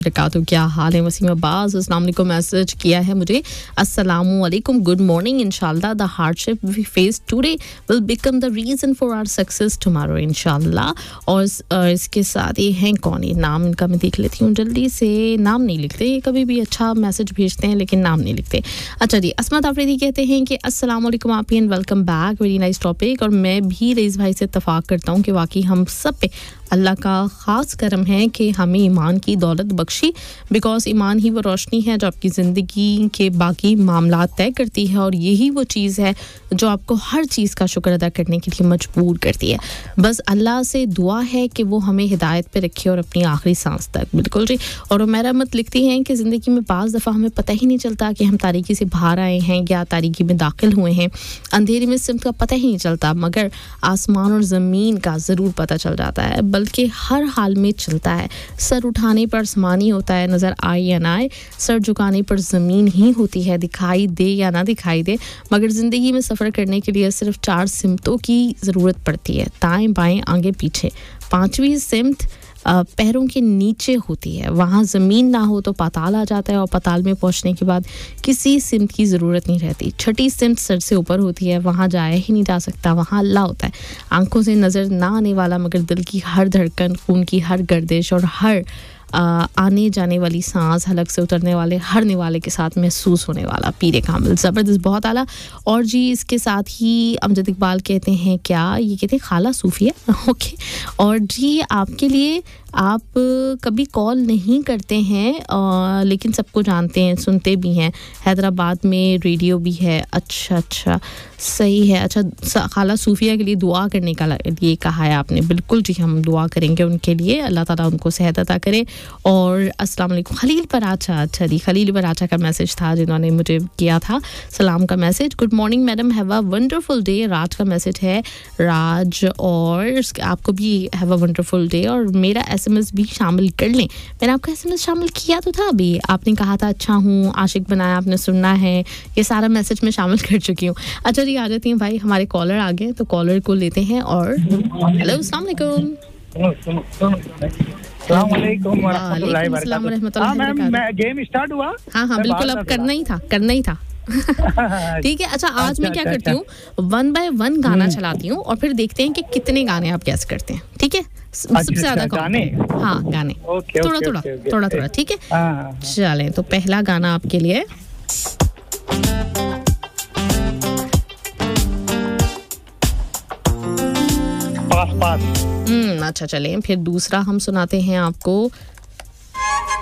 तो क्या हाल है वसीम अब्बास अस्सलाम वालेकुम मैसेज किया है मुझे अस्सलामु अलैकुम गुड मॉर्निंग इंशाल्लाह the hardship we face today will become the reason for our success tomorrow इंशाल्लाह और इसके साथ ये हैं कौन ये नाम इनका मैं देख लेती हूँ जल्दी से नाम नहीं लिखते ये कभी भी अच्छा मैसेज भेजते हैं लेकिन नाम नहीं लिखते अच्छा जी असमत आफरीदी कहते हैं कि अस्सलाम वालेकुम आप and welcome back very nice topic और मैं भी रईस भाई से इत्तेफाक करता हूँ कि वाकई हम सब पे अल्लाह का ख़ास करम है कि हमें ईमान की दौलत बख्शी बिकॉज़ ईमान ही वो रोशनी है जो आपकी ज़िंदगी के बाकी मामलात तय करती है और यही वो चीज़ है जो आपको हर चीज़ का शुक्र अदा करने के लिए मजबूर करती है बस अल्लाह से दुआ है कि वो हमें हिदायत पे रखे और अपनी आखिरी सांस तक बिल्कुल जी और उमैरा मत लिखती हैं कि ज़िंदगी में बाज़ दफ़ा हमें पता ही नहीं चलता कि हम तारीकी से बाहर आए हैं या तारीकी में दाखिल हुए हैं अंधेरे में सिमत का पता ही नहीं चलता मगर आसमान और ज़मीन का ज़रूर पता चल जाता है बल्कि हर हाल में चलता है सर उठाने पर आसमानी होता है नज़र आए या ना आए सर झुकाने पर ज़मीन ही होती है दिखाई दे या ना दिखाई दे मगर ज़िंदगी में सफ़र करने के लिए सिर्फ 4 सिमतों की ज़रूरत पड़ती है दाएं बाएं आगे पीछे 5वीं सिमत पैरों के नीचे होती है वहाँ ज़मीन ना हो तो पाताल आ जाता है और पाताल में पहुँचने के बाद किसी सिमत की ज़रूरत नहीं रहती 6ठी सिमत सर से ऊपर होती है वहाँ जाया ही नहीं जा सकता वहाँ अल्लाह होता है आंखों से नज़र ना आने वाला मगर दिल की हर धड़कन खून की हर गर्दिश और हर आने जाने वाली सांस हलक से उतरने वाले हर निवाले के साथ महसूस होने वाला पीरे कामिल ज़बरदस्त बहुत आला और जी इसके साथ ही अमजद इकबाल कहते हैं क्या ये कहते हैं खाला सूफिया ओके और जी आपके लिए आप कभी कॉल नहीं करते हैं लेकिन सबको जानते हैं सुनते भी हैं हैदराबाद में रेडियो भी है अच्छा सही है अच्छा खाला सूफिया के लिए दुआ करने का ये कहा है आपने बिल्कुल जी हम दुआ करेंगे उनके लिए अल्लाह ताला उनको सेहत अता करे और अस्सलाम वालेकुम खलील पराचा अच्छा जी खलील पराचा का मैसेज था जिन्होंने मुझे किया था सलाम का message good morning madam have a wonderful day राज का मैसेज है राज और आपको भी हैव अ वंडरफुल डे और मेरा एसएमएस भी शामिल कर लें मैंने आपका एसएमएस शामिल किया तो था अभी आपने कहा था अच्छा हूँ आशिक बनाया आपने सुनना है ये सारा मैसेज मैं शामिल कर चुकी हूँ अच्छा जी आ जाती हैं भाई हमारे कॉलर आ गए तो कॉलर को लेते हैं और हेलो अस्सलाम वालेकुम अस्सलाम वालेकुम व रहमतुल्लाहि व बरकातहू हां मैम गेम स्टार्ट हुआ हां बिल्कुल अब करना ही था ठीक है अच्छा आज मैं क्या करती हूँ 1 बाय 1 गाना चलाती हूँ और फिर देखते हैं कि कितने गाने आप गैस करते हैं ठीक है सबसे ज्यादा गाने हाँ गाने थोड़ा ठीक है चलें तो पहला गाना आपके लिए पास अच्छा चलें फिर दूसरा हम सुनाते हैं आपको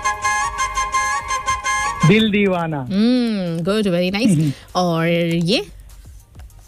दिल दीवाना गुड वेरी नाइस और ये